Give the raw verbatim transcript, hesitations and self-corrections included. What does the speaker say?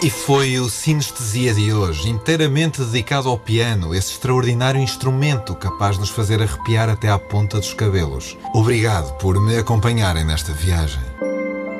E foi o Sinestesia de hoje, inteiramente dedicado ao piano, esse extraordinário instrumento capaz de nos fazer arrepiar até à ponta dos cabelos. Obrigado por me acompanharem nesta viagem.